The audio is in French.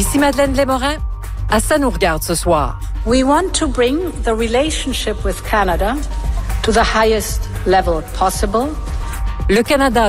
Ici Madeleine Blais-Morin. À Ça nous regarde ce soir. We want to bring the relationship with Canada to the highest level possible. Le Canada